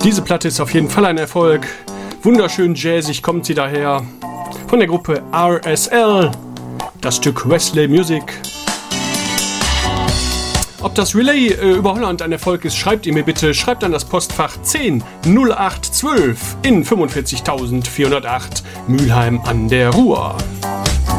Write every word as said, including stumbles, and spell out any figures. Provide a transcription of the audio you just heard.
Diese Platte ist auf jeden Fall ein Erfolg. Wunderschön jazzig kommt sie daher. Von der Gruppe R S L. Das Stück Wesley Music. Ob das Relay äh, über Holland ein Erfolg ist, schreibt ihr mir bitte. Schreibt an das Postfach zehn null acht zwölf in fünfundvierzigtausendvierhundertacht Mülheim an der Ruhr.